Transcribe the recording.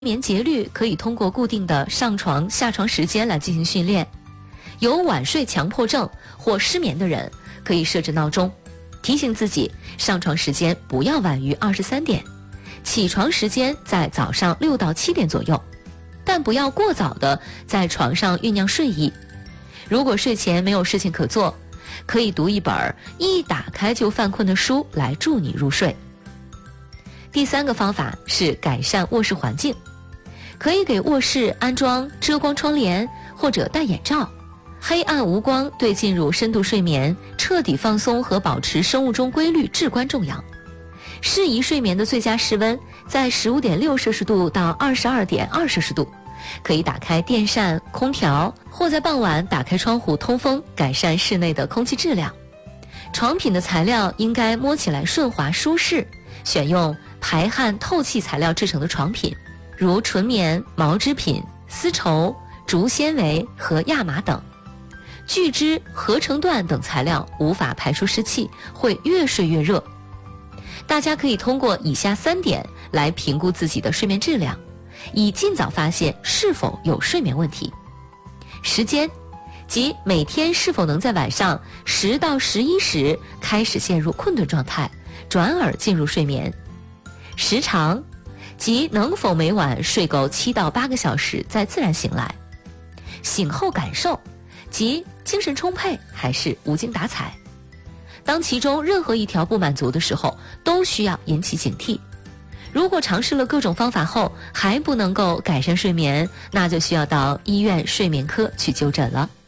眠节律可以通过固定的上床下床时间来进行训练。有晚睡强迫症或失眠的人，可以设置闹钟，提醒自己上床时间不要晚于23点，起床时间在早上6到7点左右，但不要过早的在床上酝酿睡意。如果睡前没有事情可做，可以读一本一打开就犯困的书来助你入睡。第3个方法是改善卧室环境，可以给卧室安装遮光窗帘或者戴眼罩。黑暗无光对进入深度睡眠、彻底放松和保持生物钟规律至关重要。适宜睡眠的最佳室温在15.6摄氏度到22.2摄氏度，可以打开电扇、空调，或在傍晚打开窗户通风，改善室内的空气质量。床品的材料应该摸起来顺滑舒适，选用排汗透气材料制成的床品，如纯棉、毛织品、丝绸、竹纤维和亚麻等。聚酯、合成缎等材料无法排出湿气，会越睡越热。大家可以通过以下3点来评估自己的睡眠质量，以尽早发现是否有睡眠问题。时间，即每天是否能在晚上10到11时开始陷入困顿状态，转而进入睡眠。时长，即能否每晚睡够7到8个小时再自然醒来。醒后感受，即精神充沛还是无精打采。当其中任何一条不满足的时候，都需要引起警惕。如果尝试了各种方法后还不能够改善睡眠，那就需要到医院睡眠科去就诊了。